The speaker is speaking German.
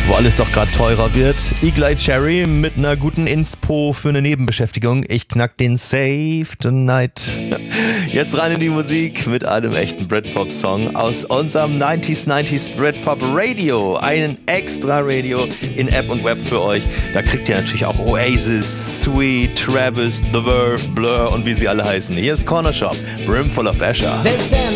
Wo alles doch gerade teurer wird. Eagle Eye Cherry mit einer guten Inspo für eine Nebenbeschäftigung. Ich knack den Safe Tonight. Jetzt rein in die Musik mit einem echten Britpop-Song aus unserem 90s Britpop Radio. Einen extra Radio in App und Web für euch. Da kriegt ihr natürlich auch Oasis, Sweet, Travis, The Verve, Blur und wie sie alle heißen. Hier ist Corner Shop, Brimful of Asher. They stand